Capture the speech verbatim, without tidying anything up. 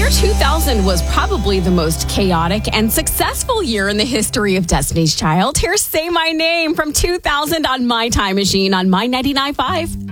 year two thousand was probably the most chaotic and successful year in the history of Destiny's Child. Here's Say My Name from two thousand on My Time Machine on My ninety-nine point five.